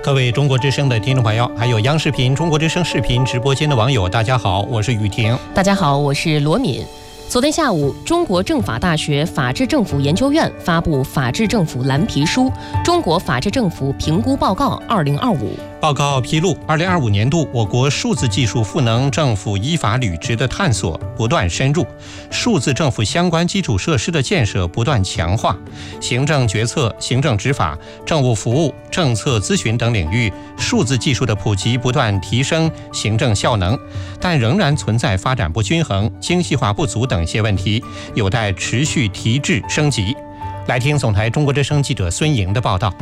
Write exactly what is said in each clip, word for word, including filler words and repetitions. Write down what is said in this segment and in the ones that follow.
各位中国之声的听众朋友，还有央视频、中国之声视频直播间的网友，大家好，我是雨婷。 大家好，我是罗敏。昨天下午，中国政法大学法治政府研究院发布《法治政府蓝皮书：中国法治政府评估报告二零二五》。 报告披露，二零二五年度我国数字技术赋能政府依法履职的探索不断深入，数字政府相关基础设施的建设不断强化，行政决策、行政执法、政务服务、政策咨询等领域，数字技术的普及不断提升行政效能，但仍然存在发展不均衡、精细化不足等一些问题，有待持续提质升级。来听总台中国之声记者孙莹的报道。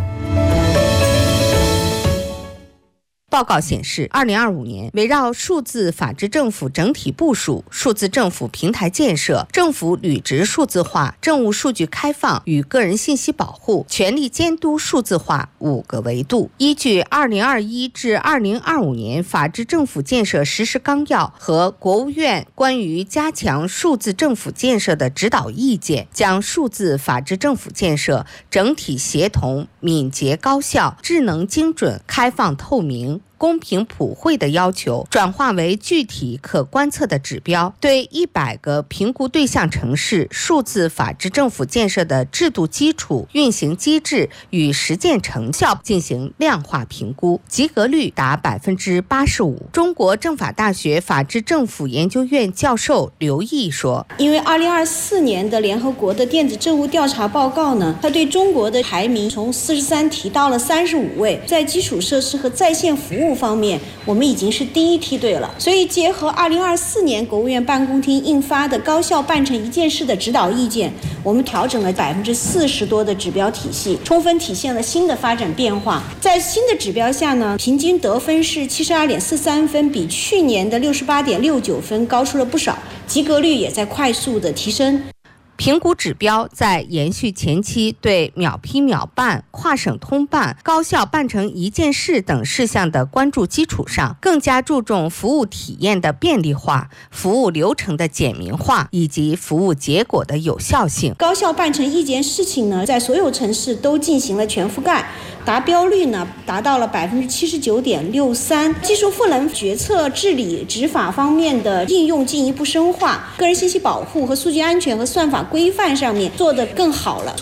报告显示，二零二五年围绕数字法治政府整体部署、数字政府平台建设、政府履职数字化、政务数据开放与个人信息保护、全力监督数字化五个维度，依据二零二一至二零二五年法治政府建设实施纲要和国务院关于加强数字政府建设的指导意见，将数字法治政府建设整体协同、敏捷高效、智能精准、开放透明、公平普惠的要求转化为具体可观测的指标，对一百个评估对象城市数字法治政府建设的制度基础、运行机制与实践成效进行量化评估，及格率达百分之八十五。中国政法大学法治政府研究院教授刘毅说：“ 因为二零二四年的联合国的电子政务调查报告呢，它对中国的排名从四十三提到了三十五位，在基础设施和在线服务方面，我们已经是第一梯队了。所以结合二零二四年国务院办公厅印发的高效办成一件事的指导意见，我们调整了百分之四十多的指标体系，充分体现了新的发展变化。在新的指标下呢，平均得分是七十二点四三分，比去年的六十八点六九分高出了不少，及格率也在快速的提升。” 评估指标在延续前期对秒批秒办、跨省通办、高效办成一件事等事项的关注基础上，更加注重服务体验的便利化、服务流程的简明化以及服务结果的有效性。 高效办成一件事情呢，在所有城市都进行了全覆盖，达标率呢达到了百分之七十九点六三。技术赋能决策、治理、执法方面的应用进一步深化，个人信息保护和数据安全和算法规范上面做得更好了。